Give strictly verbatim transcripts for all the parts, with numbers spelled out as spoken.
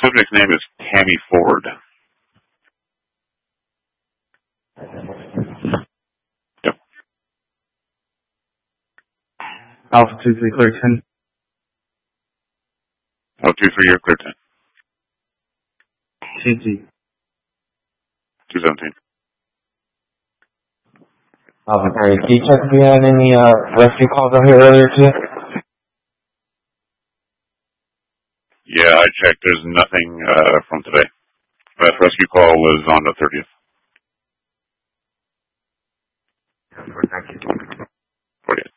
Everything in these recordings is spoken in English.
subject's name is Tammy Ford. Yep. Alpha two three clear ten. Alpha two three, you're clear ten. T T. two seventeen. Alpha three, can you check if we had any uh, rescue calls out here earlier today? Yeah, I checked. There's nothing uh, from today. Last rescue call was on the thirtieth. Thank you. fortieth.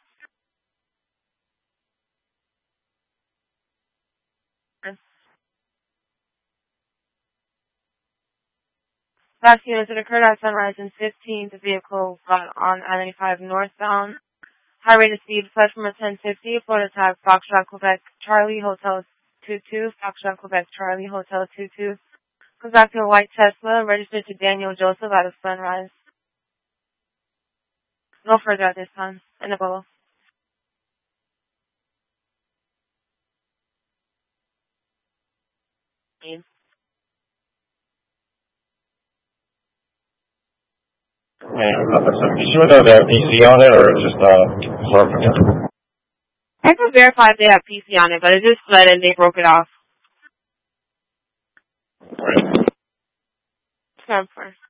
Last incident occurred at Sunrise and fifteen. The vehicle got on I ninety-five northbound. High rate of speed fled from a ten fifty. Florida tag Foxtrot Quebec Charlie Hotel two two. Foxtrot Quebec Charlie Hotel two two. Comes back to a white Tesla registered to Daniel Joseph out of Sunrise. No further at this time. Annabella. Hey, you sure they have P C on it, or it's just uh, sort of? I can verify if they have P C on it, but it just fled and they broke it off. Right. Ten four.